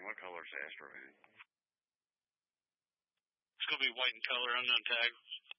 What color is the Astro van? It's going to be white in color. I'm going to tag.